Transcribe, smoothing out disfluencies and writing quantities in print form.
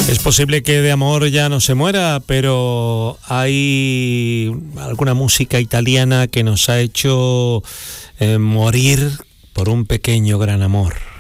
Es posible que de amor ya no se muera, pero hay alguna música italiana que nos ha hecho morir por un pequeño gran amor.